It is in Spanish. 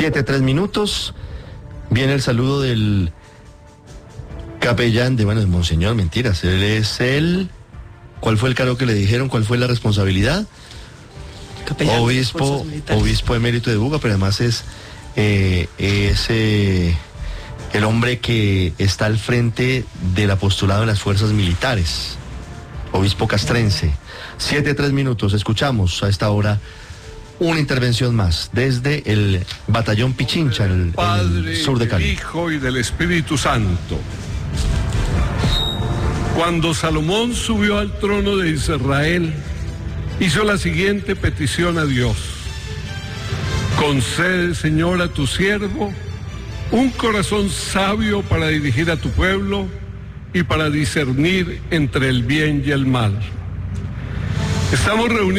7:03. Viene el saludo del capellán de Monseñor, mentiras. Él es el... ¿Cuál fue el cargo que le dijeron? ¿Cuál fue la responsabilidad? Capellán, obispo emérito de Buga, pero además es el hombre que está al frente del apostolado de las fuerzas militares, obispo castrense. 7:03. Escuchamos a esta hora una intervención más desde el batallón Pichincha, en el sur de Cali. Del Hijo y del Espíritu Santo. Cuando Salomón subió al trono de Israel, hizo la siguiente petición a Dios: concede, Señor, a tu siervo un corazón sabio para dirigir a tu pueblo y para discernir entre el bien y el mal. Estamos reunidos